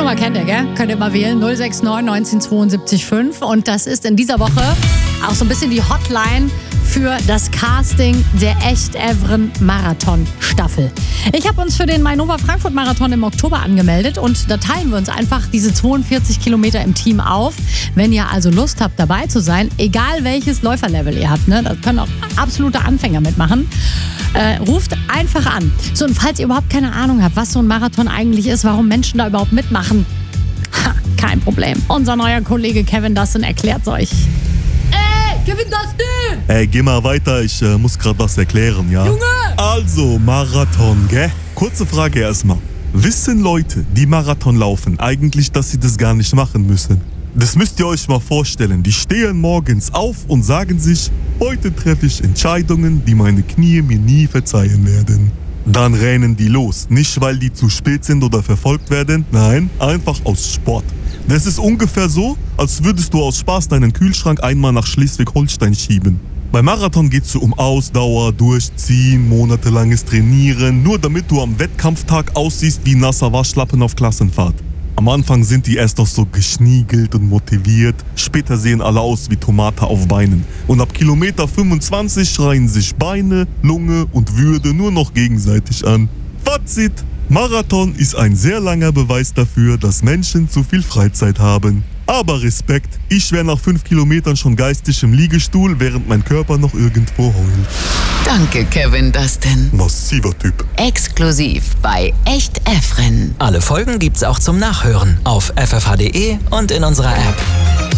Nummer kennt ihr, gell? Könnt ihr mal wählen. 069 1972 5. Und das ist in dieser Woche auch so ein bisschen die Hotline für das Casting der Echt-Evren Marathon-Staffel. Ich habe uns für den Mainova Frankfurt Marathon im Oktober angemeldet und da teilen wir uns einfach diese 42 Kilometer im Team auf. Wenn ihr also Lust habt, dabei zu sein, egal welches Läuferlevel ihr habt, ne, da können auch absolute Anfänger mitmachen, ruft einfach an. So, und falls ihr überhaupt keine Ahnung habt, was so ein Marathon eigentlich ist, warum Menschen da überhaupt mitmachen, kein Problem. Unser neuer Kollege Kevin Dustin erklärt's euch. Kevin Dustin! Ey, geh mal weiter, ich muss gerade was erklären, ja? Junge! Also, Marathon, gell? Kurze Frage erstmal. Wissen Leute, die Marathon laufen, eigentlich, dass sie das gar nicht machen müssen? Das müsst ihr euch mal vorstellen. Die stehen morgens auf und sagen sich, heute treffe ich Entscheidungen, die meine Knie mir nie verzeihen werden. Dann rennen die los. Nicht, weil die zu spät sind oder verfolgt werden. Nein, einfach aus Sport. Das ist ungefähr so, als würdest du aus Spaß deinen Kühlschrank einmal nach Schleswig-Holstein schieben. Beim Marathon geht es um Ausdauer, Durchziehen, monatelanges Trainieren, nur damit du am Wettkampftag aussiehst wie nasser Waschlappen auf Klassenfahrt. Am Anfang sind die erst noch so geschniegelt und motiviert, später sehen alle aus wie Tomate auf Beinen. Und ab Kilometer 25 schreien sich Beine, Lunge und Würde nur noch gegenseitig an. Fazit: Marathon ist ein sehr langer Beweis dafür, dass Menschen zu viel Freizeit haben. Aber Respekt, ich wäre nach 5 Kilometern schon geistig im Liegestuhl, während mein Körper noch irgendwo heult. Danke, Kevin Dustin. Massiver Typ. Exklusiv bei Echt-Evren. Alle Folgen gibt's auch zum Nachhören auf ffh.de und in unserer App.